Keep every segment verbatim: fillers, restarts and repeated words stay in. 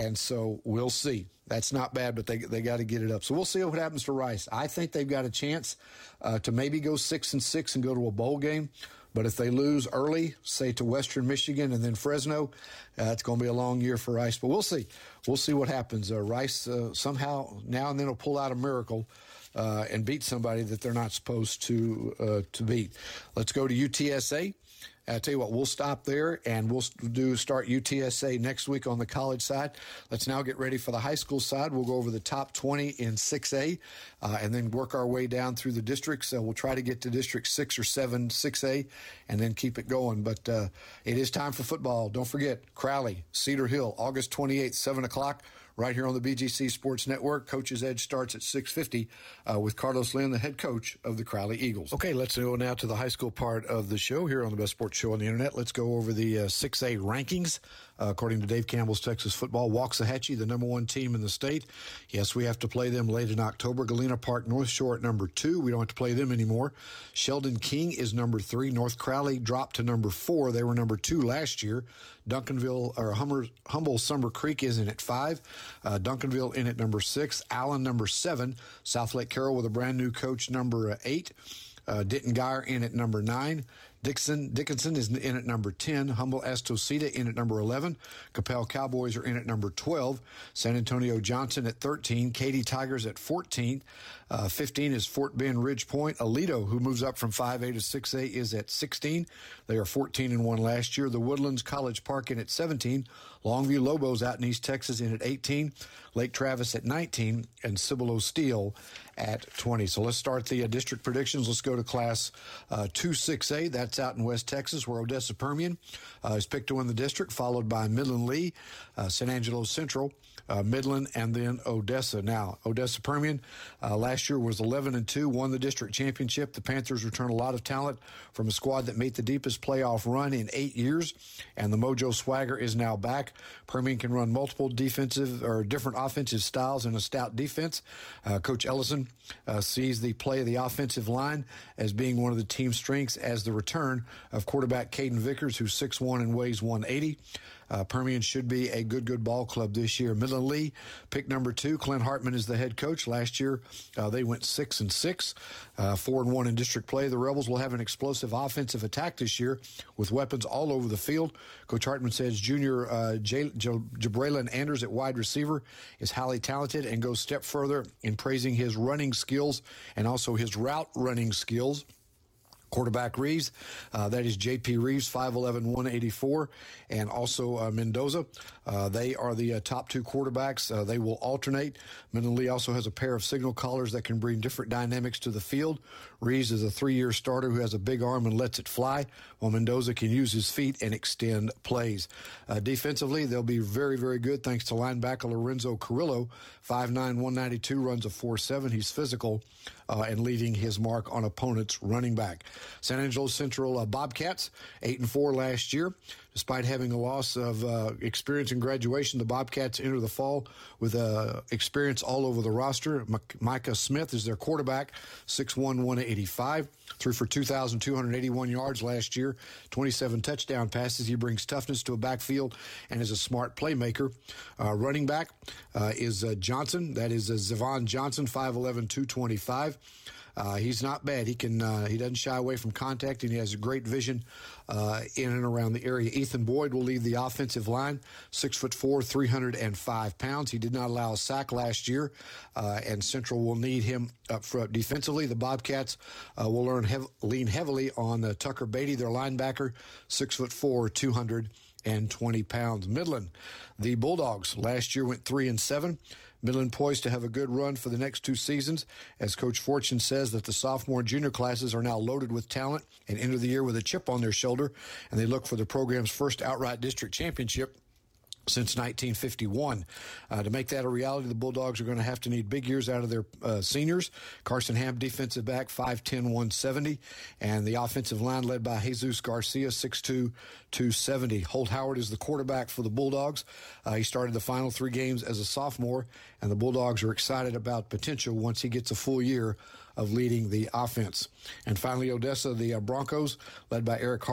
and so we'll see. That's not bad, but they they got to get it up. So we'll see what happens to Rice. I think they've got a chance uh, to maybe go six and six and go to a bowl game. But if they lose early, say to Western Michigan and then Fresno, uh, it's going to be a long year for Rice. But we'll see. We'll see what happens. Uh, Rice uh, somehow now and then will pull out a miracle uh, and beat somebody that they're not supposed to uh, to beat. Let's go to U T S A. I tell you what, we'll stop there, and we'll do start U T S A next week on the college side. Let's now get ready for the high school side. We'll go over the top twenty in six A, uh, and then work our way down through the districts. So we'll try to get to District six or seven, six A, and then keep it going. But uh, it is time for football. Don't forget, Crowley, Cedar Hill, August twenty-eighth, seven o'clock, right here on the B G C Sports Network. Coach's Edge starts at six fifty uh, with Carlos Lynn, the head coach of the Crowley Eagles. Okay, let's go now to the high school part of the show here on the Best Sports Show on the Internet. Let's go over the uh, six A rankings. Uh, according to Dave Campbell's Texas Football, Waxahachie, the number one team in the state. Yes, we have to play them late in October. Galena Park North Shore at number two. We don't have to play them anymore. Sheldon King is number three. North Crowley dropped to number four. They were number two last year. Duncanville or Hummer, Humble Summer Creek is in at five. Uh, Duncanville in at number six. Allen number seven. South Lake Carroll with a brand new coach number uh, eight. Uh, Denton Geyer in at number nine. Dixon Dickinson is in at number ten. Humble Estosita in at number eleven. Capel Cowboys are in at number twelve. San Antonio Johnson at thirteen. Katy Tigers at fourteen. Uh, fifteen is Fort Bend Ridge Point. Aledo, who moves up from five A to six A, is at sixteen. They are fourteen and one last year. The Woodlands College Park in at seventeen. Longview Lobos out in East Texas in at eighteen. Lake Travis at nineteen. And Cibolo Steel at twenty. So let's start the uh, district predictions. Let's go to Class uh, two six A. That's out in West Texas, where Odessa Permian uh, is picked to win the district, followed by Midland Lee, uh, San Angelo Central, uh, Midland, and then Odessa. Now, Odessa Permian uh, last year was eleven and two, won the district championship. The Panthers return a lot of talent from a squad that made the deepest playoff run in eight years, and the Mojo Swagger is now back. Permian can run multiple defensive or different offensive styles and a stout defense. Uh, Coach Ellison uh, sees the play of the offensive line as being one of the team's strengths, as the return of quarterback Caden Vickers, who's six one and weighs one eighty. Uh, Permian should be a good, good ball club this year. Midland Lee, pick number two. Clint Hartman is the head coach. Last year, uh, they went six and six, uh, four and one in district play. The Rebels will have an explosive offensive attack this year with weapons all over the field. Coach Hartman says junior uh, J- J- Jabraylon Anders at wide receiver is highly talented, and goes a step further in praising his running skills and also his route running skills. Quarterback Reeves, uh, that is J P Reeves, five eleven, one eighty-four, and also uh, Mendoza. Uh, they are the uh, top two quarterbacks. Uh, they will alternate. Midland Lee also has a pair of signal callers that can bring different dynamics to the field. Reeves is a three-year starter who has a big arm and lets it fly, while Mendoza can use his feet and extend plays. Uh, defensively, they'll be very, very good thanks to linebacker Lorenzo Carrillo, five nine, one ninety-two, runs a four seven. He's physical uh, and leading his mark on opponents' running back. San Angelo Central uh, Bobcats, eight and four last year. Despite having a loss of uh, experience in graduation, the Bobcats enter the fall with uh, experience all over the roster. M- Micah Smith is their quarterback, six one, one eighty-five. Threw for two thousand two hundred eighty-one yards last year, twenty-seven touchdown passes. He brings toughness to a backfield and is a smart playmaker. Uh, running back uh, is uh, Johnson. That is uh, Zavon Johnson, five eleven, two twenty-five. Uh, he's not bad. He can. Uh, he doesn't shy away from contact, and he has a great vision uh, in and around the area. Ethan Boyd will lead the offensive line, six foot four, three hundred five pounds. He did not allow a sack last year, uh, and Central will need him up front defensively. The Bobcats uh, will learn hev- lean heavily on uh, Tucker Beatty, their linebacker, six foot four, two hundred twenty pounds. Midland, the Bulldogs last year went three and seven. Midland poised to have a good run for the next two seasons, as Coach Fortune says that the sophomore and junior classes are now loaded with talent and enter the year with a chip on their shoulder, and they look for the program's first outright district championship since nineteen fifty-one. Uh, to make that a reality, the Bulldogs are going to have to need big years out of their uh, seniors. Carson Ham, defensive back, five ten, one seventy, and the offensive line led by Jesus Garcia, six two, two seventy. Holt Howard is the quarterback for the Bulldogs. Uh, he started the final three games as a sophomore, and the Bulldogs are excited about potential once he gets a full year of leading the offense. And finally, Odessa, the uh, Broncos, led by Eric Hartman,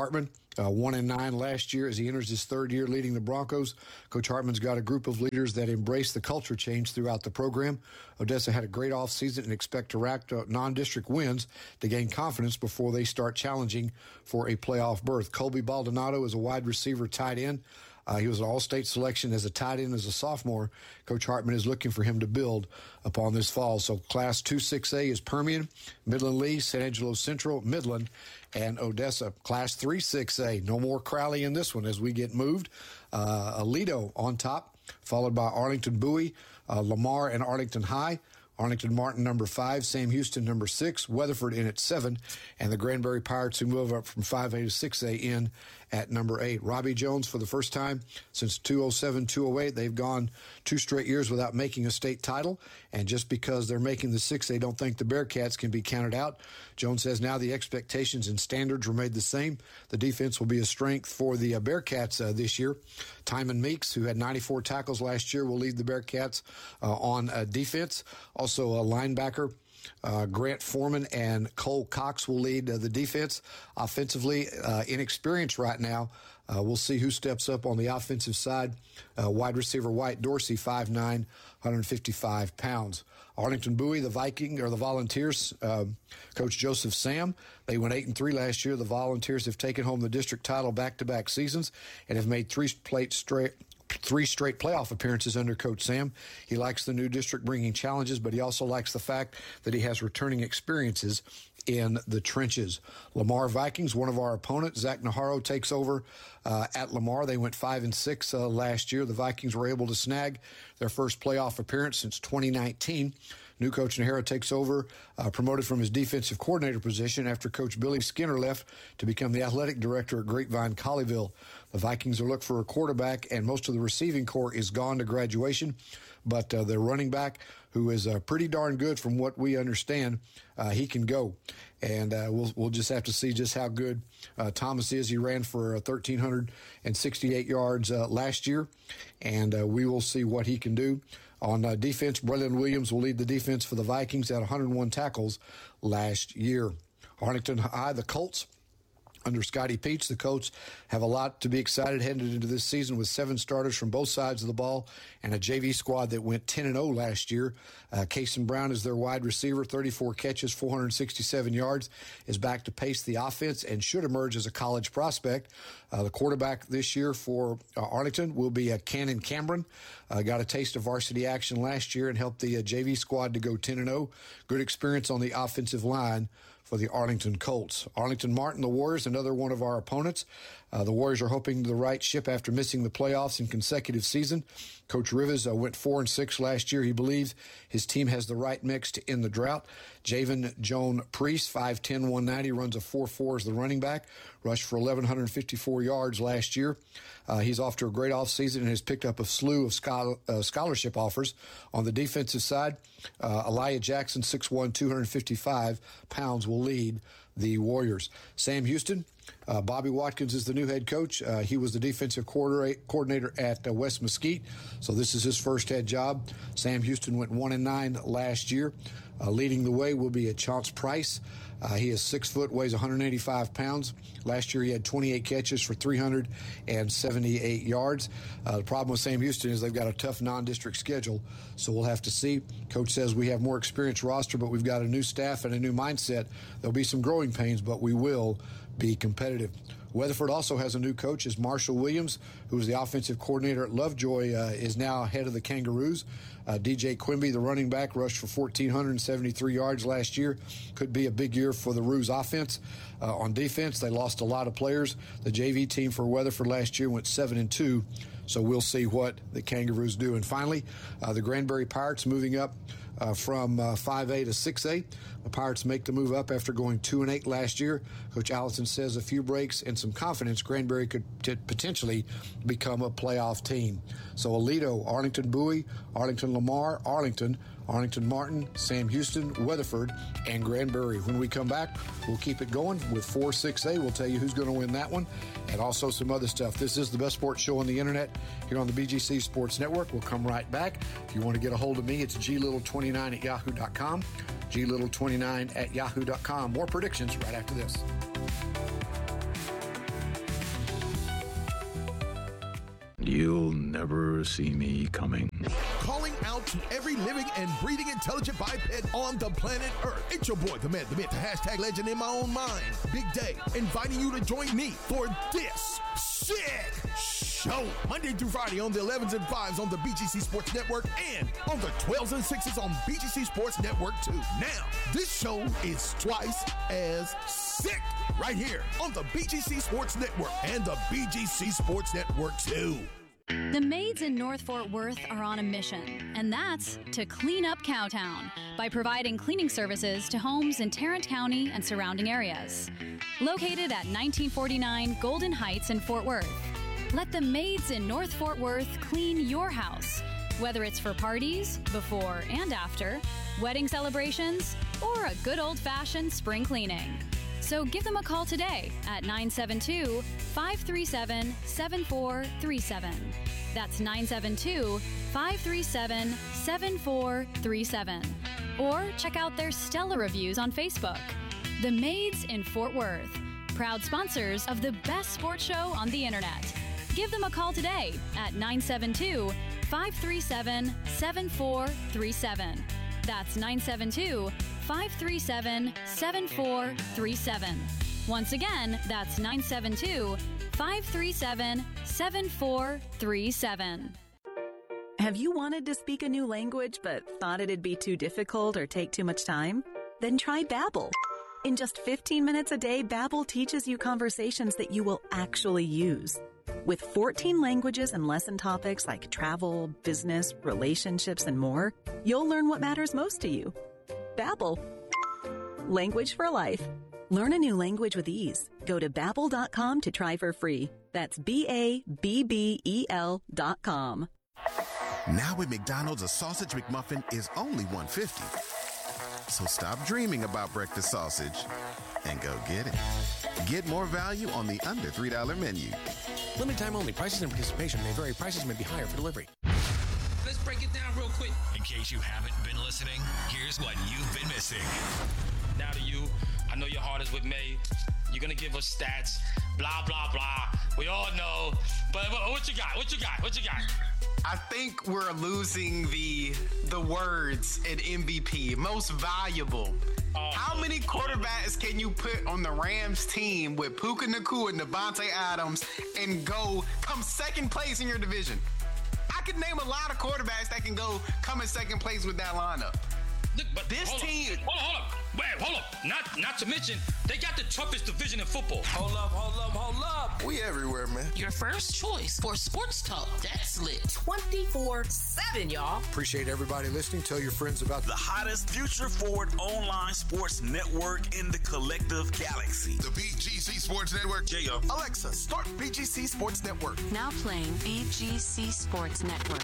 Uh, one and nine last year as he enters his third year leading the Broncos. Coach Hartman's got a group of leaders that embrace the culture change throughout the program. Odessa had a great offseason and expect to rack uh, non-district wins to gain confidence before they start challenging for a playoff berth. Colby Baldonado is a wide receiver tight end. Uh, he was an all-state selection as a tight end as a sophomore. Coach Hartman is looking for him to build upon this fall. So Class two six A is Permian, Midland Lee, San Angelo Central, Midland, and Odessa. Class three six A, no more Crowley in this one as we get moved. Uh, Aledo on top, followed by Arlington Bowie, uh, Lamar, and Arlington High. Arlington Martin, number five. Sam Houston, number six. Weatherford in at seven. And the Granbury Pirates, who move up from five A to six A, in at number eight. Robbie Jones, for the first time since two oh seven two oh eight, they've gone two straight years without making a state title. And just because they're making the six A, don't think the Bearcats can be counted out. Jones says now the expectations and standards remain the same. The defense will be a strength for the uh, Bearcats uh, this year. Timon Meeks, who had ninety-four tackles last year, will lead the Bearcats uh, on uh, defense. Also a linebacker, uh, Grant Foreman and Cole Cox will lead uh, the defense. Offensively, uh, inexperienced right now. Uh, we'll see who steps up on the offensive side. Uh, wide receiver White Dorsey, five nine, one hundred fifty-five pounds. Arlington Bowie, the Viking, or the Volunteers, um, Coach Joseph Sam, they went eight and three last year. The Volunteers have taken home the district title back-to-back seasons and have made three plate straight three straight playoff appearances under Coach Sam. He likes the new district bringing challenges, but he also likes the fact that he has returning experiences in the trenches. Lamar Vikings, one of our opponents, Zach Naharo, takes over uh, at Lamar. They went five and six uh, last year. The Vikings were able to snag their first playoff appearance since twenty nineteen. New coach Naharo takes over, uh, promoted from his defensive coordinator position after Coach Billy Skinner left to become the athletic director at Grapevine Colleyville. The Vikings are looking for a quarterback, and most of the receiving corps is gone to graduation. But uh, their running back, who is uh, pretty darn good from what we understand, uh, he can go. And uh, we'll we'll just have to see just how good uh, Thomas is. He ran for uh, one thousand three hundred sixty-eight yards uh, last year, and uh, we will see what he can do. On uh, defense, Braylon Williams will lead the defense for the Vikings at one hundred one tackles last year. Arlington High, the Colts, under Scotty Peach, the Colts have a lot to be excited headed into this season with seven starters from both sides of the ball and a J V squad that went ten and oh last year. Uh, Cason Brown is their wide receiver, thirty-four catches, four hundred sixty-seven yards, is back to pace the offense and should emerge as a college prospect. Uh, the quarterback this year for uh, Arlington will be uh, Cannon Cameron. Uh, got a taste of varsity action last year and helped the uh, J V squad to go ten and oh. Good experience on the offensive line for the Arlington Colts. Arlington Martin, the Warriors, another one of our opponents. Uh, the Warriors are hoping to right ship after missing the playoffs in consecutive season. Coach Rivas uh, went four and six last year. He believes his team has the right mix to end the drought. Javen Joan Priest, five ten, one ninety, runs a four four as the running back. Rushed for eleven fifty-four yards last year. Uh, he's off to a great offseason and has picked up a slew of scholar, uh, scholarship offers. On the defensive side, uh, Elijah Jackson, six one, two hundred fifty-five pounds, will lead the Warriors. Sam Houston, uh, Bobby Watkins is the new head coach. Uh, he was the defensive coordinator at uh, West Mesquite, so this is his first head job. Sam Houston went one and nine last year. Uh, leading the way will be a Chance Price. Uh, he is six foot, weighs one hundred eighty-five pounds. Last year he had twenty-eight catches for three hundred seventy-eight yards. Uh, the problem with Sam Houston is they've got a tough non-district schedule, so we'll have to see. Coach says we have more experienced roster, but we've got a new staff and a new mindset. There'll be some growing pains, but we will be competitive. Weatherford also has a new coach, is Marshall Williams, who is the offensive coordinator at Lovejoy, uh, is now head of the Kangaroos. Uh, D J Quimby, the running back, rushed for one thousand four hundred seventy-three yards last year. Could be a big year for the Roos offense. Uh, on defense, they lost a lot of players. The J V team for Weatherford last year went seven and two, so we'll see what the Kangaroos do. And finally, uh, the Granbury Pirates moving up Uh, from uh, five A to six A. The Pirates make the move up after going two and eight last year. Coach Allison says a few breaks and some confidence, Granbury could t- potentially become a playoff team. So Aledo, Arlington Bowie, Arlington Lamar, Arlington, Arlington Martin, Sam Houston, Weatherford, and Granbury. When we come back, we'll keep it going with four six A. We'll tell you who's going to win that one and also some other stuff. This is the best sports show on the internet here on the B G C Sports Network. We'll come right back. If you want to get a hold of me, it's G Little twenty-nine at yahoo dot com. G Little twenty-nine at yahoo dot com. More predictions right after this. You'll never see me coming. Calling out to every living and breathing intelligent biped on the planet Earth. It's your boy, the man, the myth, the hashtag legend in my own mind, Big Day, inviting you to join me for this sick show. Monday through Friday on the elevens and fives on the B G C Sports Network and on the twelves and sixes on B G C Sports Network too. Now, this show is twice as sick right here on the B G C Sports Network and the B G C Sports Network too. The maids in North Fort Worth are on a mission, and that's to clean up Cowtown by providing cleaning services to homes in Tarrant County and surrounding areas. Located at nineteen forty-nine Golden Heights in Fort Worth, let the maids in North Fort Worth clean your house, whether it's for parties, before and after, wedding celebrations, or a good old-fashioned spring cleaning. So give them a call today at nine seven two, five three seven, seven four three seven. That's nine seven two, five three seven, seven four three seven. Or check out their stellar reviews on Facebook. The Maids in Fort Worth, proud sponsors of the best sports show on the internet. Give them a call today at nine seven two, five three seven, seven four three seven. That's nine seven two, five three seven, seven four three seven. Once again, that's nine seven two, five three seven, seven four three seven. Have you wanted to speak a new language but thought it'd be too difficult or take too much time? Then try Babbel. In just fifteen minutes a day, Babbel teaches you conversations that you will actually use. With fourteen languages and lesson topics like travel, business, relationships, and more, you'll learn what matters most to you. Babbel. Language for life. Learn a new language with ease. Go to babbel dot com to try for free. That's B A B B E L dot com. Now at McDonald's, a sausage McMuffin is only one fifty. So stop dreaming about breakfast sausage and go get it. Get more value on the under three dollar menu. Limited time only. Prices and participation may vary. Prices may be higher for delivery. Let's break it down real quick. In case you haven't been listening, here's what you've been missing. Now to you, I know your heart is with May. You're going to give us stats, blah, blah, blah. We all know. But what you got? What you got? What you got? I think we're losing the the words at M V P, most valuable. Oh, How many quarterbacks can you put on the Rams team with Puka Nacua and Devontae Adams and go come second place in your division? I could name a lot of quarterbacks that can go come in second place with that lineup. Look, but this hold team. Up, hold on, hold up. Wait, hold up. Not, not to mention, they got the toughest division in football. Hold up, hold up, hold up. We everywhere, man. Your first choice for sports talk. That's lit. twenty-four seven, y'all. Appreciate everybody listening. Tell your friends about the hottest future forward online sports network in the collective galaxy. The B G C Sports Network. J-O. Alexa, start B G C Sports Network. Now playing B G C Sports Network.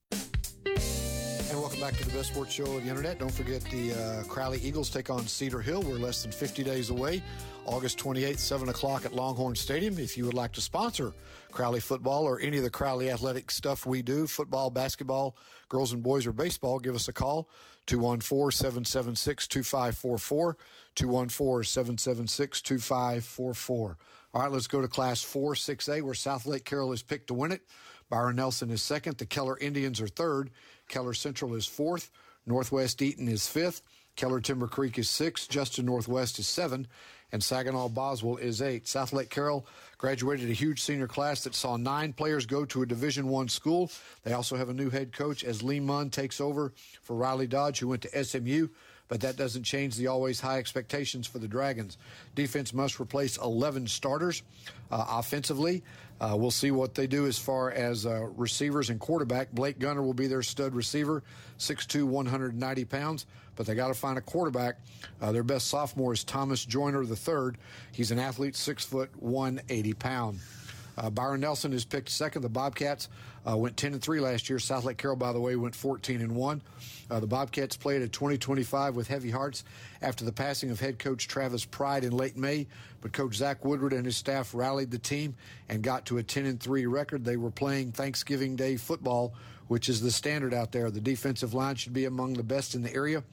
And welcome back to the best sports show on the internet. Don't forget the uh, Crowley Eagles take on Cedar Hill. We're less than fifty days away. August twenty-eighth, seven o'clock at Longhorn Stadium. If you would like to sponsor Crowley football or any of the Crowley athletic stuff we do, football, basketball, girls and boys, or baseball, give us a call, two one four, seven seven six, two five four four, two one four, seven seven six, two five four four. All right, let's go to Class four six A, where South Lake Carroll is picked to win it. Byron Nelson is second. The Keller Indians are third. Keller Central is fourth. Northwest Eaton is fifth. Keller Timber Creek is sixth. Justin Northwest is seven. And Saginaw Boswell is eight. South Lake Carroll graduated a huge senior class that saw nine players go to a Division I school. They also have a new head coach as Lee Munn takes over for Riley Dodge, who went to S M U. But that doesn't change the always high expectations for the Dragons. Defense must replace eleven starters. Uh, offensively, uh, we'll see what they do as far as uh, receivers and quarterback. Blake Gunner will be their stud receiver, six two, one hundred ninety pounds. But they got to find a quarterback. Uh, their best sophomore is Thomas Joyner the third. He's an athlete, six foot, one hundred eighty pounds. Uh, Byron Nelson is picked second. The Bobcats uh, went ten and three last year. South Lake Carroll, by the way, went fourteen and one. Uh, the Bobcats played at twenty twenty-five with heavy hearts after the passing of head coach Travis Pride in late May. But Coach Zach Woodward and his staff rallied the team and got to a ten and three record. They were playing Thanksgiving Day football, which is the standard out there. The defensive line should be among the best in the area.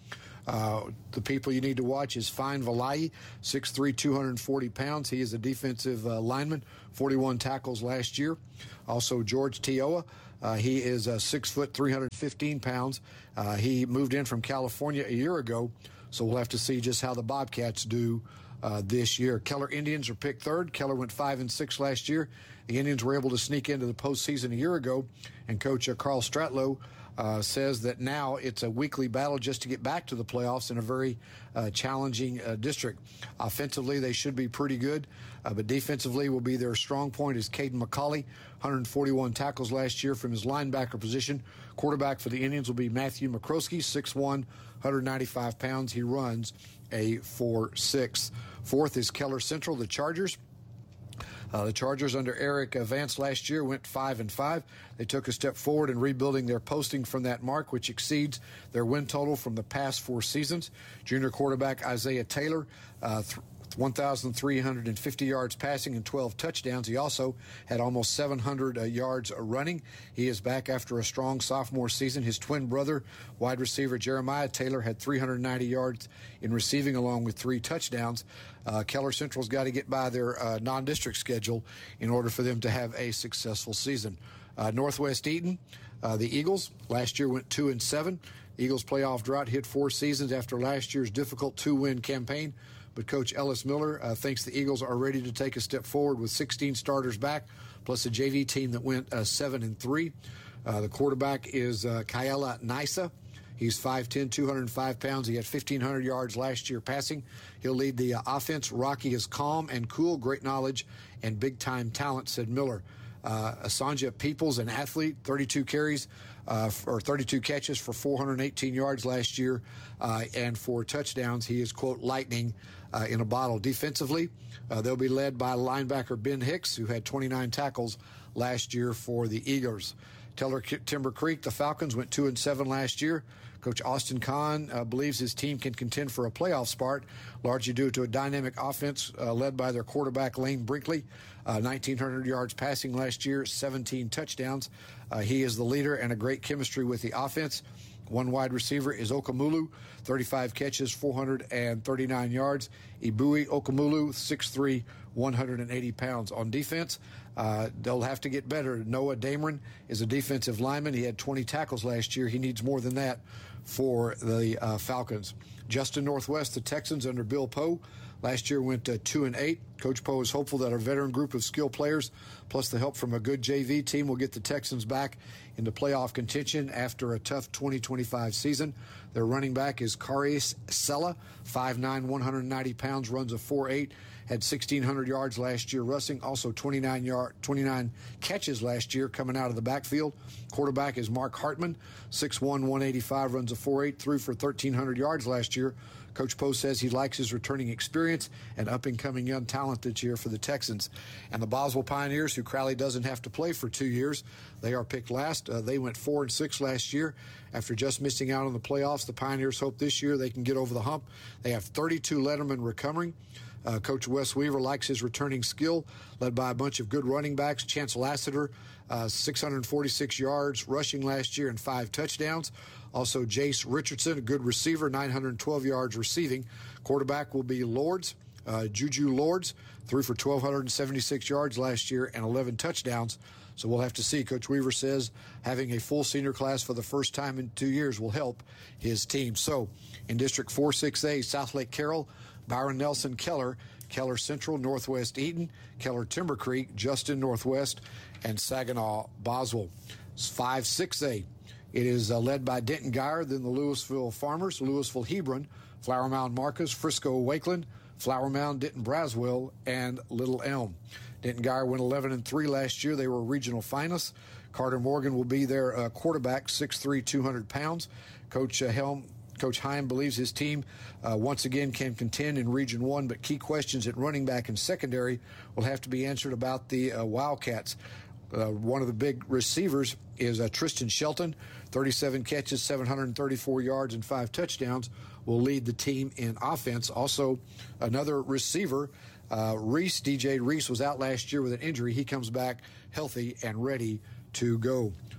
Uh, the people you need to watch is Fine Valai, six three, two hundred forty pounds. He is a defensive uh, lineman, forty-one tackles last year. Also, George Tioa. Uh, he is uh, six foot, three hundred fifteen pounds. Uh, he moved in from California a year ago, so we'll have to see just how the Bobcats do uh, this year. Keller Indians are picked third. Keller went five and six last year. The Indians were able to sneak into the postseason a year ago, and Coach uh, Carl Stratlow uh, says that now it's a weekly battle just to get back to the playoffs in a very uh, challenging uh, district. Offensively, they should be pretty good, uh, but defensively will be their strong point is Caden McCauley, one hundred forty-one tackles last year from his linebacker position. Quarterback for the Indians will be Matthew McCroskey, six one, one hundred ninety-five pounds. He runs a four six. Fourth is Keller Central, the Chargers. Uh, the Chargers under Eric Vance last year went five and five. They took a step forward in rebuilding their posting from that mark, which exceeds their win total from the past four seasons. Junior quarterback Isaiah Taylor, uh, th- one thousand three hundred fifty yards passing and twelve touchdowns. He also had almost seven hundred uh, yards running. He is back after a strong sophomore season. His twin brother, wide receiver Jeremiah Taylor, had three hundred ninety yards in receiving along with three touchdowns. Uh, Keller Central's got to get by their uh, non-district schedule in order for them to have a successful season. Uh, Northwest Eaton, uh, the Eagles, last year went two and seven. Eagles playoff drought hit four seasons after last year's difficult two-win campaign. But Coach Ellis Miller uh, thinks the Eagles are ready to take a step forward with sixteen starters back, plus a J V team that went uh, seven and three. Uh, the quarterback is uh, Kaela Nisa. He's five ten, two hundred five pounds. He had fifteen hundred yards last year passing. He'll lead the uh, offense. Rocky is calm and cool, great knowledge, and big-time talent, said Miller. Uh, Asanja Peoples, an athlete, thirty-two carries uh, or thirty-two catches for four hundred eighteen yards last year uh, and four touchdowns. He is, quote, lightning uh, in a bottle. Defensively, uh, they'll be led by linebacker Ben Hicks, who had twenty-nine tackles last year for the Eagles. Teller Timber Creek, the Falcons, went two and seven last year. Coach Austin Kahn uh, believes his team can contend for a playoff spot, largely due to a dynamic offense uh, led by their quarterback, Lane Brinkley. Uh, nineteen hundred yards passing last year, seventeen touchdowns. Uh, he is the leader and a great chemistry with the offense. One wide receiver is Okamulu, thirty-five catches, four hundred thirty-nine yards. Ibui Okamulu, six three, one hundred eighty pounds. On defense, uh, they'll have to get better. Noah Dameron is a defensive lineman. He had twenty tackles last year. He needs more than that for the uh, Falcons. Justin Northwest, the Texans under Bill Poe, last year went uh, two and eight. Coach Poe is hopeful that our veteran group of skilled players, plus the help from a good J V team, will get the Texans back into playoff contention after a tough twenty twenty-five season. Their running back is Karius Sella, five nine, one hundred ninety pounds, runs a four eight, had sixteen hundred yards last year rushing, also twenty-nine, yard, twenty-nine catches last year coming out of the backfield. Quarterback is Mark Hartman, six one, one eighty-five, runs a four eight, threw for thirteen hundred yards last year. Coach Poe says he likes his returning experience and up-and-coming young talent this year for the Texans. And the Boswell Pioneers, who Crowley doesn't have to play for two years, they are picked last. Uh, they went four and six last year. After just missing out on the playoffs, the Pioneers hope this year they can get over the hump. They have thirty-two Letterman recovering. Uh, Coach Wes Weaver likes his returning skill, led by a bunch of good running backs. Chance Lassiter, uh, six hundred forty-six yards rushing last year and five touchdowns. Also, Jace Richardson, a good receiver, nine hundred twelve yards receiving. Quarterback will be Lords, uh, Juju Lords, threw for one thousand two hundred seventy-six yards last year and eleven touchdowns. So we'll have to see. Coach Weaver says having a full senior class for the first time in two years will help his team. So in District four six A, South Lake Carroll, Byron Nelson Keller, Keller Central, Northwest Eaton, Keller Timber Creek, Justin Northwest, and Saginaw Boswell. five six A. It is uh, led by Denton Geyer, then the Louisville Farmers, Louisville Hebron, Flower Mound Marcus, Frisco Wakeland, Flower Mound Denton Braswell, and Little Elm. Denton Geyer went eleven and three last year. They were regional finalists. Carter Morgan will be their uh, quarterback, six three, two hundred pounds. Coach uh, Helm. Coach Heim believes his team uh, once again can contend in Region one, but key questions at running back and secondary will have to be answered about the uh, Wildcats. Uh, one of the big receivers is uh, Tristan Shelton, thirty-seven catches, seven hundred thirty-four yards, and five touchdowns, will lead the team in offense. Also, another receiver, uh, Reese, D J Reese, was out last year with an injury. He comes back healthy and ready to go.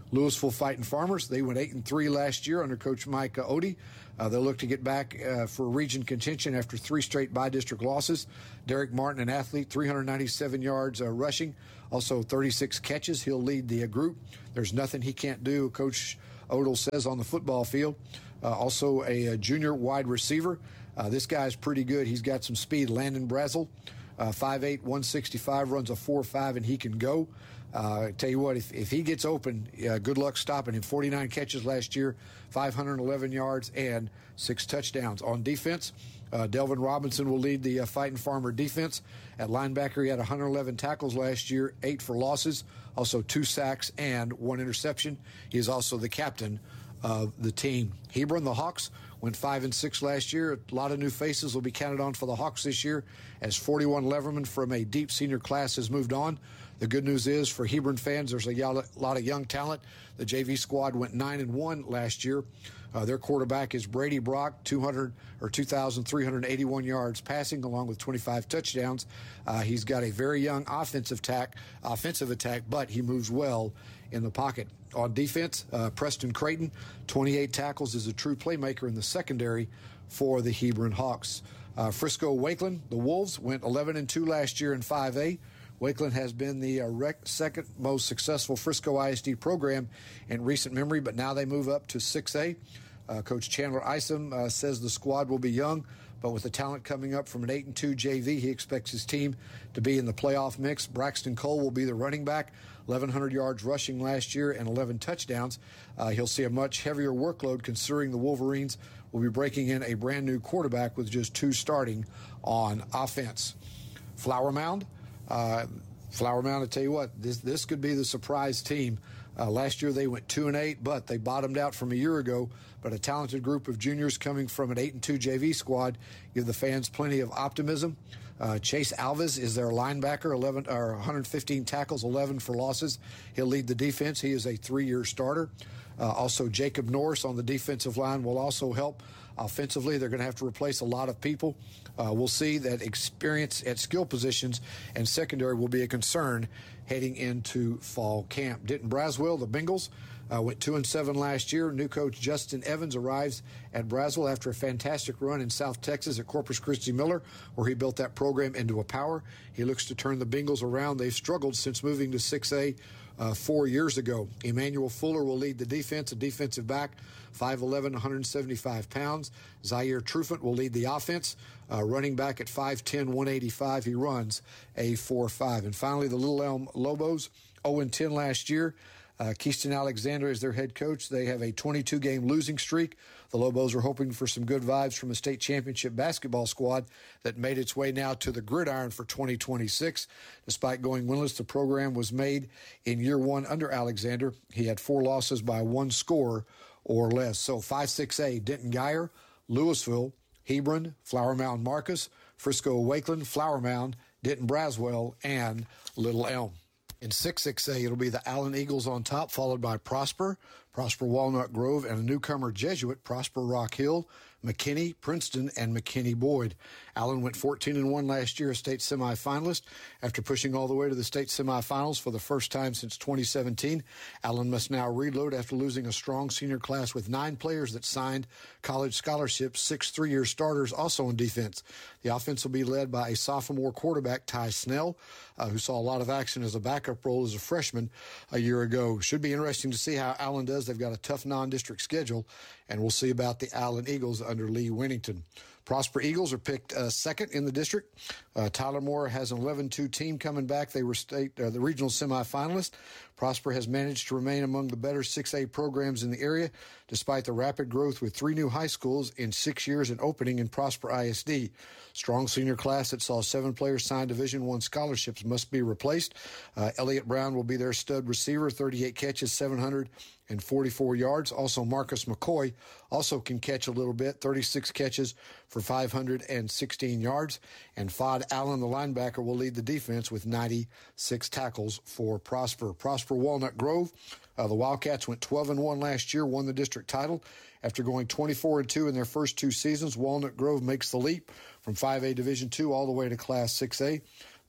Louisville Fighting Farmers, they went eight and three last year under Coach Mike uh, Odie. Uh, they'll look to get back uh, for region contention after three straight by-district losses. Derek Martin, an athlete, three hundred ninety-seven yards uh, rushing, also thirty-six catches. He'll lead the uh, group. There's nothing he can't do, Coach Odell says, on the football field. Uh, also a, a junior wide receiver. Uh, this guy's pretty good. He's got some speed. Landon Brazel, uh, five eight, one sixty-five, runs a four five, and he can go. Uh, tell you what, if, if he gets open, uh, good luck stopping him. forty-nine catches last year, five hundred eleven yards, and six touchdowns. On defense, uh, Delvin Robinson will lead the uh, Fighting Farmer defense. At linebacker, he had one hundred eleven tackles last year, eight for losses, also two sacks and one interception. He is also the captain of the team. Hebron, the Hawks, went five and six last year. A lot of new faces will be counted on for the Hawks this year as forty-one Leverman from a deep senior class has moved on. The good news is for Hebron fans, there's a lot of young talent. The J V squad went nine and one last year. Uh, their quarterback is Brady Brock, two hundred or two thousand three hundred eighty-one yards passing, along with twenty-five touchdowns. Uh, he's got a very young offensive attack, offensive attack, but he moves well in the pocket. On defense, uh, Preston Creighton, twenty-eight tackles, is a true playmaker in the secondary for the Hebron Hawks. Uh, Frisco Wakeland, the Wolves, went eleven and two last year in five A. Wakeland has been the uh, rec- second most successful Frisco I S D program in recent memory, but now they move up to six A. Uh, Coach Chandler Isom uh, says the squad will be young, but with the talent coming up from an eight and two J V, he expects his team to be in the playoff mix. Braxton Cole will be the running back, eleven hundred yards rushing last year and eleven touchdowns. Uh, he'll see a much heavier workload considering the Wolverines will be breaking in a brand new quarterback with just two starting on offense. Flower Mound. Uh, Flower Mound, I tell you what, this this could be the surprise team. Uh, last year they went two and eight, but they bottomed out from a year ago. But a talented group of juniors coming from an eight and two J V squad give the fans plenty of optimism. Uh, Chase Alves is their linebacker, eleven or one hundred fifteen tackles, eleven for losses. He'll lead the defense. He is a three-year starter. Uh, also, Jacob Norris on the defensive line will also help. Offensively, they're going to have to replace a lot of people. Uh, we'll see that experience at skill positions and secondary will be a concern heading into fall camp. Denton Braswell, the Bengals, uh, went two and seven last year. New coach Justin Evans arrives at Braswell after a fantastic run in South Texas at Corpus Christi Miller, where he built that program into a power. He looks to turn the Bengals around. They've struggled since moving to six A uh, four years ago. Emmanuel Fuller will lead the defense, a defensive back, five eleven, one hundred seventy-five pounds. Zaire Trufant will lead the offense, uh, running back at five ten, one eighty-five. He runs a four five. And finally, the Little Elm Lobos, oh and ten last year. Uh, Keyston Alexander is their head coach. They have a twenty-two game losing streak. The Lobos are hoping for some good vibes from a state championship basketball squad that made its way now to the gridiron for twenty twenty-six. Despite going winless, the program was made in year one under Alexander. He had four losses by one score or less. So five six A, Denton Geyer, Louisville, Hebron, Flower Mound Marcus, Frisco Wakeland, Flower Mound, Denton Braswell, and Little Elm. In six six A, it'll be the Allen Eagles on top, followed by Prosper, Prosper Walnut Grove, and a newcomer Jesuit, Prosper Rock Hill, McKinney, Princeton, and McKinney Boyd. Allen went fourteen and one last year, a state semifinalist. After pushing all the way to the state semifinals for the first time since twenty seventeen, Allen must now reload after losing a strong senior class with nine players that signed college scholarships, six three-year starters also on defense. The offense will be led by a sophomore quarterback, Ty Snell, uh, who saw a lot of action as a backup role as a freshman a year ago. Should be interesting to see how Allen does. They've got a tough non-district schedule, and we'll see about the Allen Eagles under Lee Winnington. Prosper Eagles are picked uh, second in the district. Uh, Tyler Moore has an eleven two team coming back. They were state uh, the regional semifinalist. Prosper has managed to remain among the better six A programs in the area, despite the rapid growth with three new high schools in six years and opening in Prosper I S D. Strong senior class that saw seven players sign Division One scholarships must be replaced. Uh, Elliott Brown will be their stud receiver, thirty-eight catches, seven hundred forty-four yards. Also, Marcus McCoy also can catch a little bit, thirty-six catches for five hundred sixteen yards. And Fod Allen, the linebacker, will lead the defense with ninety-six tackles for Prosper. Prosper Walnut Grove, uh, the Wildcats went twelve and one last year, won the district title. After going twenty-four and two in their first two seasons, Walnut Grove makes the leap from five A Division two all the way to Class six A.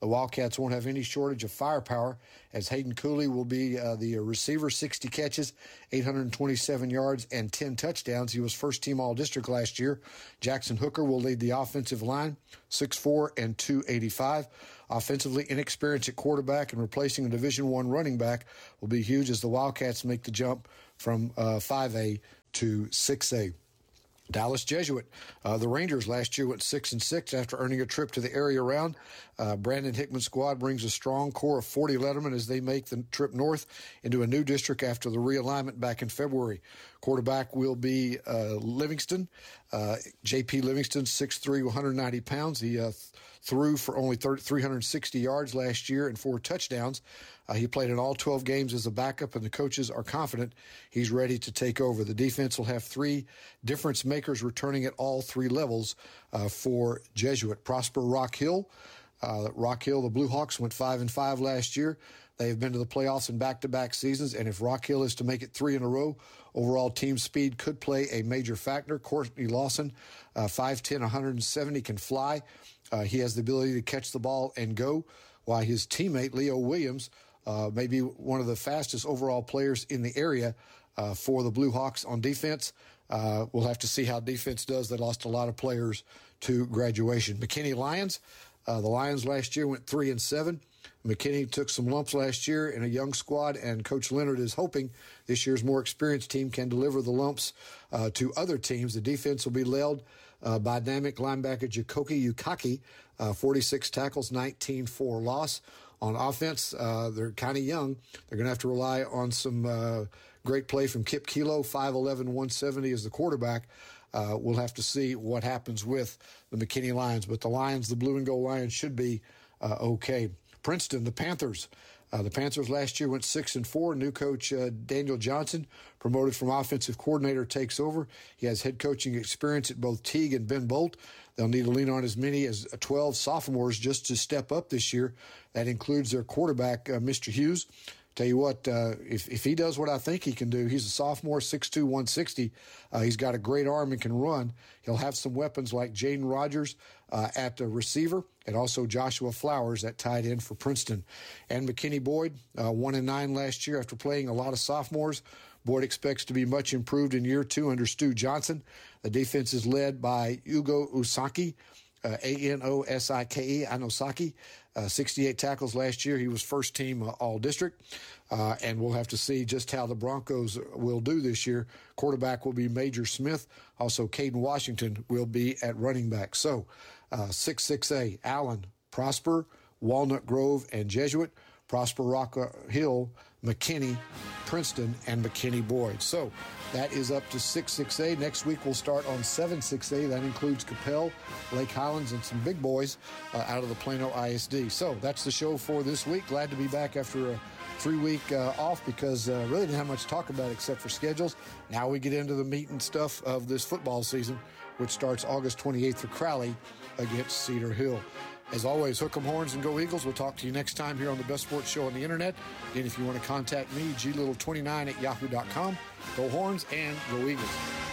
The Wildcats won't have any shortage of firepower, as Hayden Cooley will be uh, the receiver, sixty catches, eight hundred twenty-seven yards, and ten touchdowns. He was first-team All-District last year. Jackson Hooker will lead the offensive line, six foot four and two eighty-five. Offensively inexperienced at quarterback and replacing a Division One running back will be huge as the Wildcats make the jump from uh, five A to six A. Dallas Jesuit. Uh, the Rangers last year went six and six after earning a trip to the area round. Uh, Brandon Hickman's squad brings a strong core of forty lettermen as they make the trip north into a new district after the realignment back in February. Quarterback will be uh, Livingston. Uh, J P Livingston, six foot three, one hundred ninety pounds. He uh, threw for only three hundred sixty yards last year and four touchdowns. Uh, he played in all twelve games as a backup, and the coaches are confident he's ready to take over. The defense will have three difference makers returning at all three levels uh, for Jesuit. Prosper Rock Hill. Uh, Rock Hill, the Blue Hawks went five and five last year. They have been to the playoffs in back-to-back seasons, and if Rock Hill is to make it three in a row, overall team speed could play a major factor. Courtney Lawson, uh, five ten, one hundred seventy, can fly. Uh, he has the ability to catch the ball and go, while his teammate, Leo Williams, uh, may be one of the fastest overall players in the area uh, for the Blue Hawks on defense. Uh, we'll have to see how defense does. They lost a lot of players to graduation. McKinney Lions. Uh, the Lions last year went three and seven. McKinney took some lumps last year in a young squad, and Coach Leonard is hoping this year's more experienced team can deliver the lumps uh, to other teams. The defense will be led uh, by dynamic linebacker Jakoki Yukaki, uh, forty-six tackles, nineteen for loss. On offense, uh, they're kind of young. They're going to have to rely on some uh, great play from Kip Kilo, five eleven, one seventy as the quarterback. Uh, we'll have to see what happens with the McKinney Lions. But the Lions, the blue and gold Lions, should be uh, okay. Princeton, the Panthers. Uh, the Panthers last year went six and four. New coach uh, Daniel Johnson, promoted from offensive coordinator, takes over. He has head coaching experience at both Teague and Ben Bolt. They'll need to lean on as many as twelve sophomores just to step up this year. That includes their quarterback, uh, Mister Hughes. Tell you what, uh, if, if he does what I think he can do, he's a sophomore, six two, one sixty. Uh, he's got a great arm and can run. He'll have some weapons like Jaden Rogers uh, at the receiver, and also Joshua Flowers at tight end for Princeton. And McKinney Boyd, uh, one and nine last year after playing a lot of sophomores. Boyd expects to be much improved in year two under Stu Johnson. The defense is led by Ugo Usaki, uh, A N O S I K E, Anosaki. Uh, sixty-eight tackles last year. He was first team uh, all-district. Uh, and we'll have to see just how the Broncos will do this year. Quarterback will be Major Smith. Also, Caden Washington will be at running back. So, uh, six six A, Allen, Prosper, Walnut Grove, and Jesuit. Prosper Rock Hill, McKinney, Princeton, and McKinney Boyd. So that is up to six six A. Next week we'll start on seven six A. That includes Capel, Lake Highlands, and some big boys uh, out of the Plano I S D. So that's the show for this week. Glad to be back after a three-week uh, off because uh, really didn't have much to talk about except for schedules. Now we get into the meat and stuff of this football season, which starts August twenty-eighth for Crowley against Cedar Hill. As always, hook 'em horns and go Eagles. We'll talk to you next time here on the best sports show on the internet. Again, if you want to contact me, G Little twenty-nine at yahoo dot com. Go Horns and go Eagles.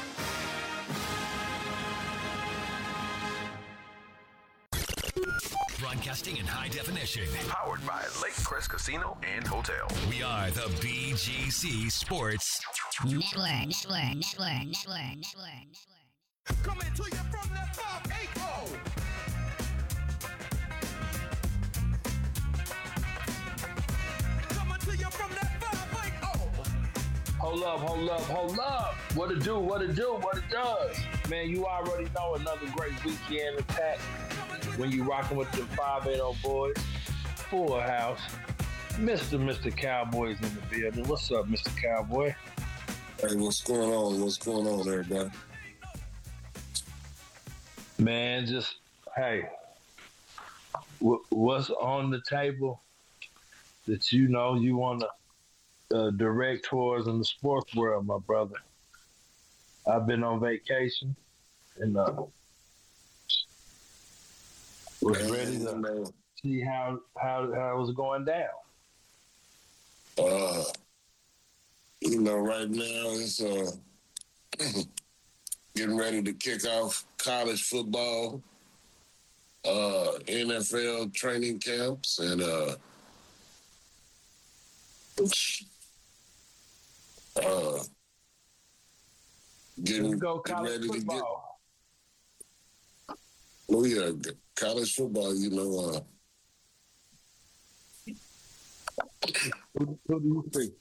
Broadcasting in high definition. Powered by Lake Crest Casino and Hotel. We are the B G C Sports Network. Network. Network. Network. Network. Network. Coming to you from the five eight oh. Hold up, hold up, hold up. What it do, what it do, what it does. Man, you already know another great weekend attack when you rocking with the five eighty boys. Full house. Mister Mister Cowboy's in the building. What's up, Mister Cowboy? Hey, what's going on? What's going on, everybody? Man, just, hey, w- what's on the table that you know you want to Uh, direct towards in the sports world, my brother? I've been on vacation and uh, was ready to see how how how it was going down. Uh, you know, right now it's uh, getting ready to kick off college football. uh, N F L training camps and uh, uh, getting, go getting college ready football. to get. Oh yeah, college football. You know, uh, who, who do you think?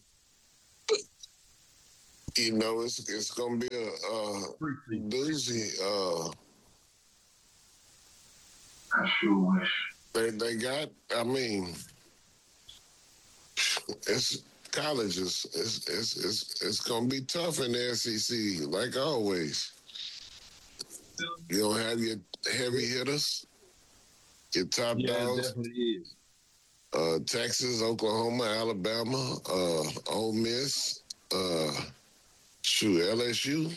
You know, it's it's gonna be a uh, doozy. Uh, I sure wish. They they got. I mean, it's colleges. It's it's it's it's gonna be tough in the S E C, like always. You don't have your heavy hitters, your top Yeah, it dogs. definitely is. Uh, Texas, Oklahoma, Alabama, uh, Ole Miss, uh, shoot, L S U.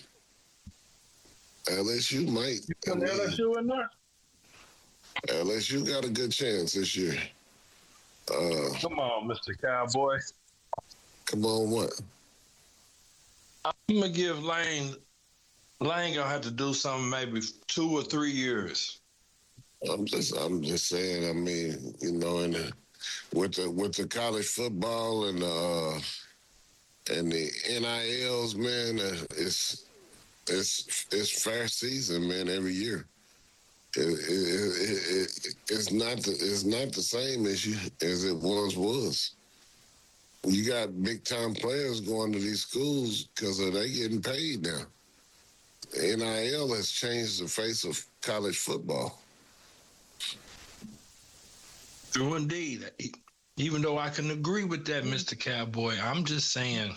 L S U might. You put L S U in there? L S U got a good chance this year. Uh, Come on, Mister Cowboy. Come on, what? I'm gonna give Lane. Lane gonna have to do something maybe two or three years. I'm just, I'm just saying. I mean, you know, and uh, with the with the college football and uh, and the N I Ls, man, uh, it's it's it's fair season, man. Every year, it, it, it, it, it's not the it's not the same issue as it once was. You got big time players going to these schools because they getting paid now. N I L has changed the face of college football. True indeed. Even though I can agree with that, Mister Cowboy, I'm just saying.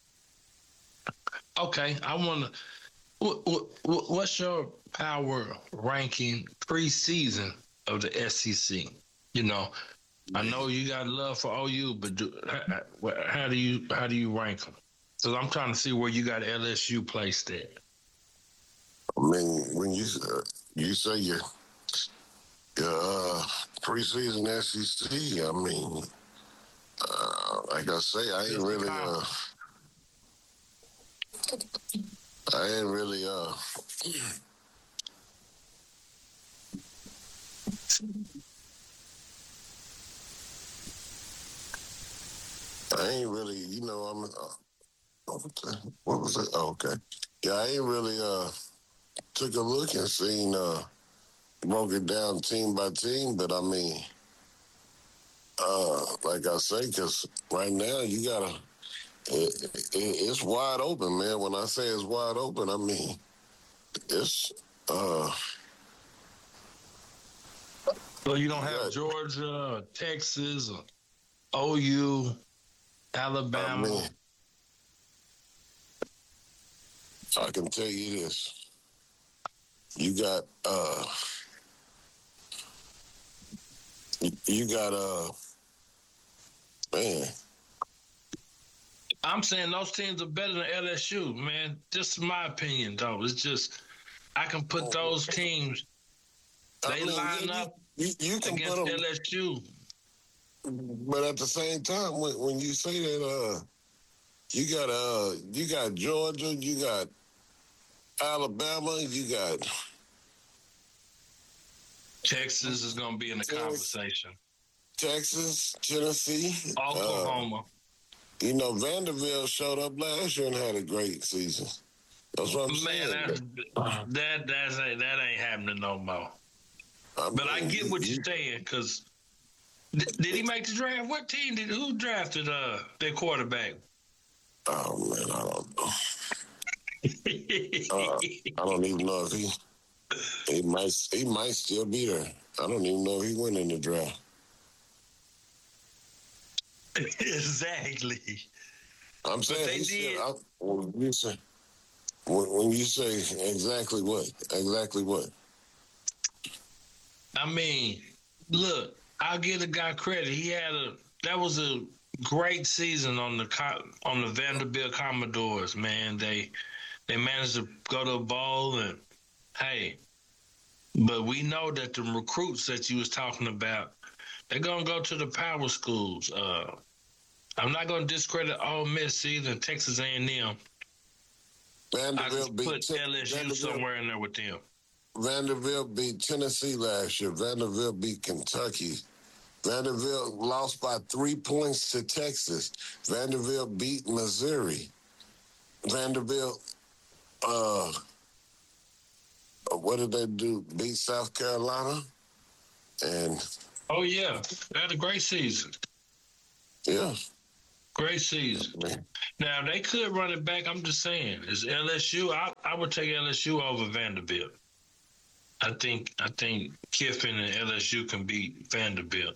Okay, I want to. What, what, what's your power ranking preseason of the S E C? You know, I know you got love for O U, but do, how, how do you how do you rank them? So I'm trying to see where you got L S U placed at. I mean, when you uh, you say your your uh, preseason S E C, I mean, uh, like I say, I ain't really, uh, I ain't really, uh, I ain't really, you know, I'm. Uh, what was it? Oh, okay. Yeah, I ain't really uh took a look and seen uh broke it down team by team, but I mean, uh, like I say, because right now you gotta, it, it, it's wide open, man. When I say it's wide open, I mean it's. uh So you don't have Georgia, Texas, or O U, Alabama. I mean, I can tell you this. You got, uh, you got, uh, man. I'm saying those teams are better than L S U, man. Just my opinion, though. It's just, I can put those teams, they I mean, line you, up you, you can against put them, L S U. But at the same time, when, when you say that, uh, you got, uh, you got Georgia, you got Alabama, you got Texas is going to be in the Texas, conversation. Texas, Tennessee, Oklahoma. Uh, you know, Vanderbilt showed up last year and had a great season. That's what I'm Man, saying. that that that's, that ain't happening no more. I mean, but I get what you're saying, because did, did he make the draft? What team did who drafted uh their quarterback? Oh man, I don't know. uh, I don't even know if he he might he might still be there. I don't even know if he went in the draft. Exactly. I'm saying they did. I, when you say when, when you say exactly what exactly what. I mean, look, I'll give the guy credit. He had a that was a great season on the on the Vanderbilt Commodores. Man, they. They managed to go to a bowl, and hey, but we know that the recruits that you was talking about, they're gonna go to the power schools. Uh, I'm not gonna discredit Ole Miss either, and Texas A and M. I just put L S U somewhere in there with them. Vanderbilt beat Tennessee last year. Vanderbilt beat Kentucky. Vanderbilt lost by three points to Texas. Vanderbilt beat Missouri. Vanderbilt, uh, what did they do? Beat South Carolina. And oh yeah, they had a great season. Yeah, great season. Now they could run it back. I'm just saying, it's L S U. I, I would take L S U over Vanderbilt. I think I think Kiffin and L S U can beat Vanderbilt.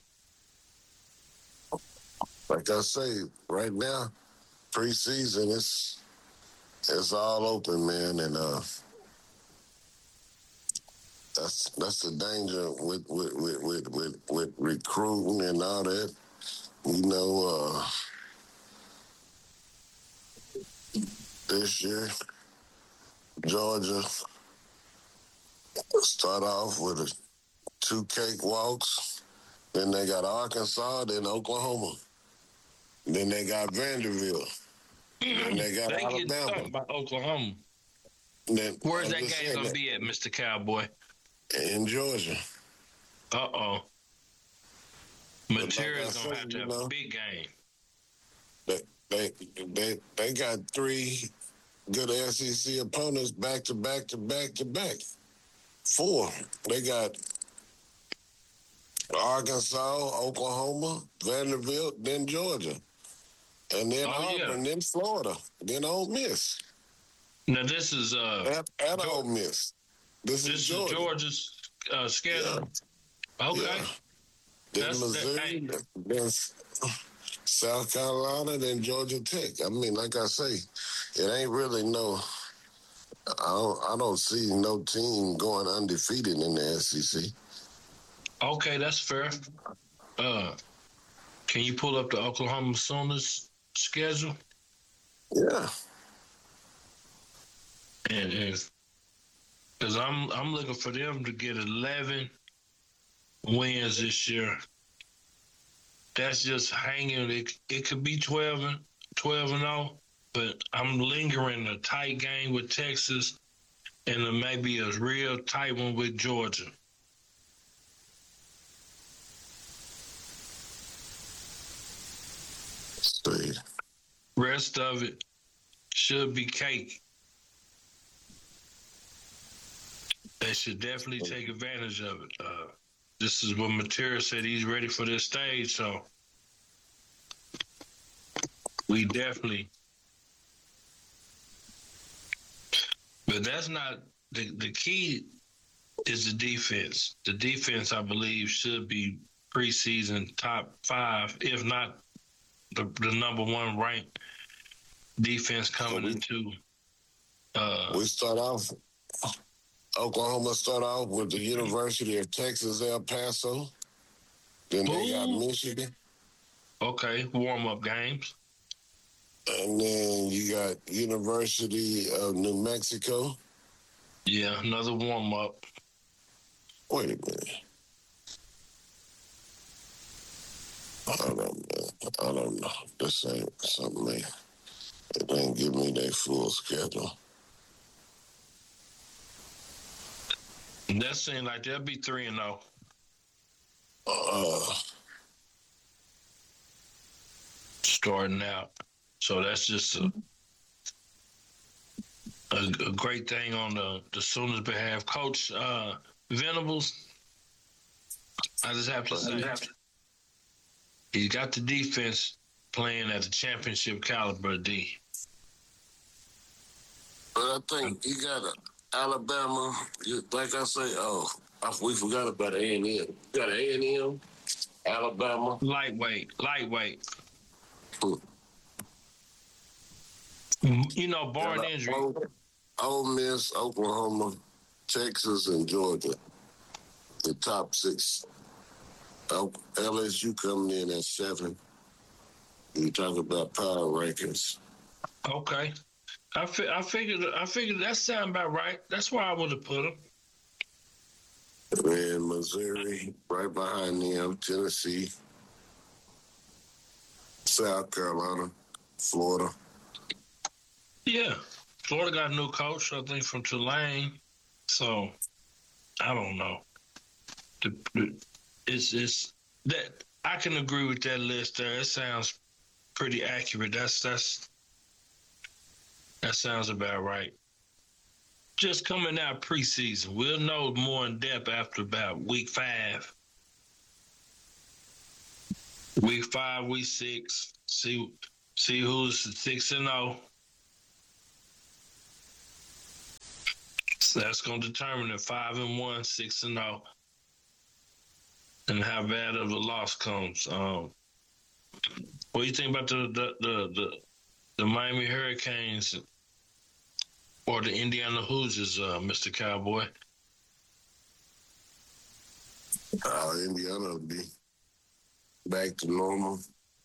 Like I say, right now, preseason, it's it's all open, man, and uh, that's that's the danger with with with with, with, with recruiting and all that. You know, uh, this year, Georgia start off with a two cakewalks. Then they got Arkansas, then Oklahoma. Then they got Vanderbilt. Then they got they Alabama. Get by Oklahoma. Then, Where's I'm that just game saying gonna that. be at, Mister Cowboy? In Georgia. Uh oh. Material's like I gonna said, have to you have know, a big game. They, they they they got three good S E C opponents back to back to back to back. Four. They got Arkansas, Oklahoma, Vanderbilt, then Georgia. And then Oh, yeah. Auburn, then Florida, then Ole Miss. Now this is uh At, at Ole Miss. This, this is is Georgia. Georgia's uh, schedule. Okay. Yeah. Then That's- Missouri, that- then South Carolina, then Georgia Tech. I mean, like I say, it ain't really no. I don't. I don't see no team going undefeated in the S E C. Okay, that's fair. Uh, can you pull up the Oklahoma Sooners schedule? Yeah. And because I'm I'm looking for them to get eleven wins this year. That's just hanging. It it could be twelve and twelve and oh, but I'm lingering a tight game with Texas, and then maybe a real tight one with Georgia. See. Rest of it should be cake. They should definitely take advantage of it. Uh, this is what Material said. He's ready for this stage, so we definitely. But that's not the the key. Is the defense? The defense, I believe, should be preseason top five, if not the the number one ranked defense coming we, into. Uh, we start off. Oklahoma start off with the University of Texas El Paso. Then they got Michigan. Okay, warm up games. And then you got University of New Mexico. Yeah, another warm up. Wait a minute. I don't know. I don't know. This ain't something they, it ain't give me their full schedule. That seems like they'll be three and zero. Uh, starting out. So that's just a, a, a great thing on the, the Sooners' behalf. Coach uh, Venables, I just have to say, he's got the defense playing at the championship caliber, D. But I think you got a Alabama, you, like I say, oh, I, we forgot about A and M. You got A and M, Alabama. Lightweight, lightweight. Hmm. You know, barring Yeah, injury. Ole, Ole Miss, Oklahoma, Texas, and Georgia. The top six. L S U coming in at seven. You talk about power rankings. Okay. I, fi- I figured I figured that sound about right. That's where I would have put them. And Missouri, right behind them, Tennessee, South Carolina, Florida. Yeah. Florida got a new coach, I think, from Tulane. So I don't know. The, the, it's it's that I can agree with that list there. It sounds pretty accurate. That's that's that sounds about right. Just coming out preseason, we'll know more in depth after about week five. Week five, week six. See see who's six and zero. So that's going to determine if five and one, six and zero, and how bad of a loss comes. Um, what do you think about the the the the, the Miami Hurricanes or the Indiana Hoosiers, uh, Mister Cowboy? Uh, Indiana will be back to normal.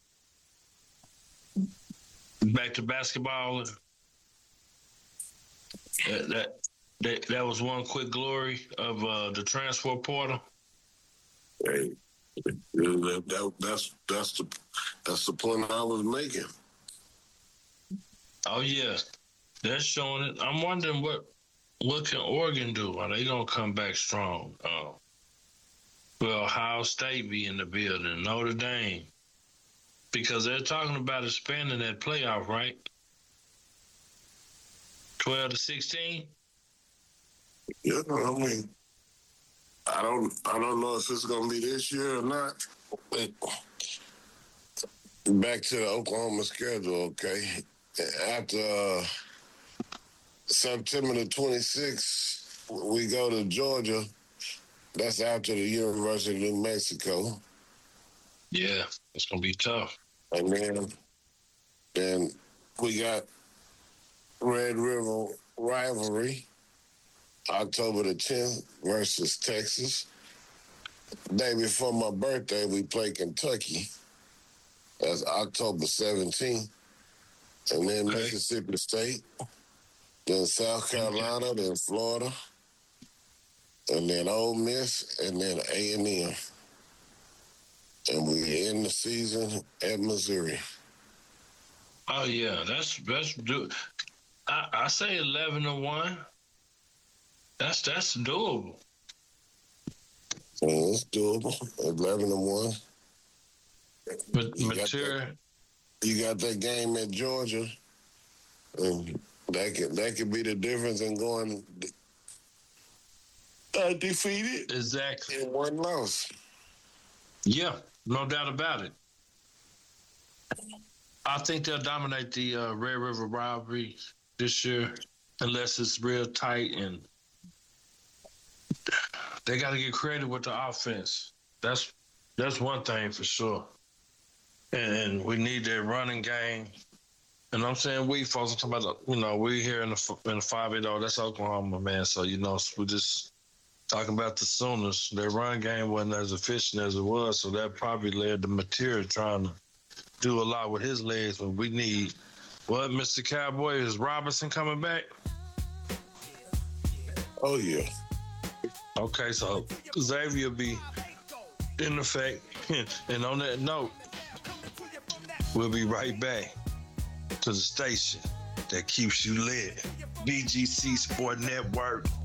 Back to basketball. That that that, that was one quick glory of uh, the transfer portal. Hey, that, that, that's that's the that's the point I was making. Oh yeah, they're showing it. I'm wondering what what can Oregon do? Are they gonna come back strong? Uh, will Ohio State be in the building? Notre Dame, because they're talking about expanding that playoff, right? Twelve to sixteen. Yeah, I mean, I don't I don't know if it's gonna be this year or not. But back to the Oklahoma schedule, okay? After uh, September the twenty-sixth, we go to Georgia. That's after the University of New Mexico. Yeah, it's gonna be tough. And then, then we got Red River rivalry, October the tenth versus Texas. Day before my birthday, we play Kentucky. That's October seventeenth. And then okay. Mississippi State, then South Carolina, then Florida, and then Ole Miss, and then A and M. And we end the season at Missouri. Oh yeah, that's that's do. I, I say eleven to one. That's that's doable. Yeah, it's doable. Eleven to one. But you mature. Got that, you got that game at Georgia, and that could that could be the difference in going undefeated. Exactly. And one loss. Yeah, no doubt about it. I think they'll dominate the uh, Red River rivalry this year, unless it's real tight, and they got to get creative with the offense. That's that's one thing for sure. And, and we need that running game. And I'm saying we folks, I'm talking about, you know, we here in the in the five eight oh, that's Oklahoma, man. So, you know, we're just talking about the Sooners. Their run game wasn't as efficient as it was, so that probably led to Mateer trying to do a lot with his legs. But we need, what, Mister Cowboy, is Robinson coming back? Oh, yeah. Okay, so Xavier will be in effect. And on that note, we'll be right back to the station that keeps you lit. B G C Sport Network.